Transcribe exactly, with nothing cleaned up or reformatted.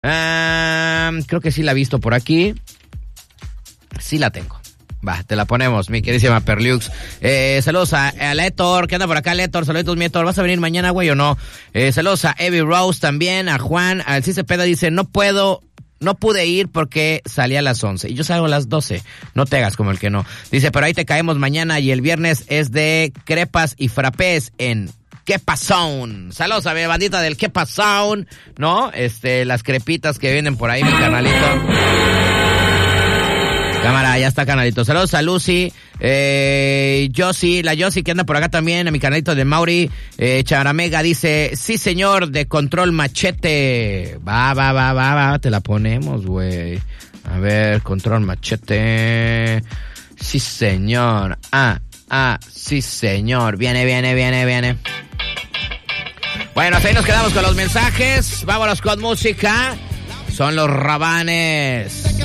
Ah, creo que sí la he visto por aquí. Sí la tengo. Va, te la ponemos, mi queridísima Perliux. Eh, saludos a, a Letor, ¿qué anda por acá, Letor? Saludos, mi Letor. ¿Vas a venir mañana, güey, o no? Eh, saludos a Evie Rose también, a Juan, al Cice Peda dice, no puedo, no pude ir porque salí a las once. Y yo salgo a las doce. No te hagas como el que no. Dice, pero ahí te caemos mañana y el viernes es de crepas y frappés en ¿Qué pasó? Saludos a mi bandita del ¿Qué pasó? ¿No? Este, las crepitas que vienen por ahí, mi canalito. Cámara, ya está, canalito. Saludos a Lucy, eh, Josie, la Josie que anda por acá también, a mi canalito de Mauri. Eh, Charamega dice, sí señor, de Control Machete. Va, va, va, va, va, te la ponemos, güey. A ver, Control Machete. Sí señor. Ah, ah, sí señor. Viene, viene, viene, viene. Bueno, hasta ahí nos quedamos con los mensajes. Vámonos con música. Son los Rabanes.